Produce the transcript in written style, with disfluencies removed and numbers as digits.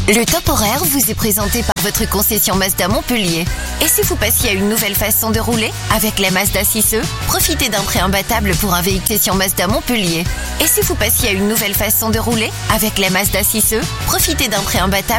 Le top horaire vous est présenté par votre concession Mazda Montpellier. Et si vous passiez à une nouvelle façon de rouler? Avec la Mazda 6e, profitez d'un prêt imbattable pour un véhicule sur Mazda Montpellier. Et si vous passiez à une nouvelle façon de rouler? Avec la Mazda 6e, profitez d'un prêt imbattable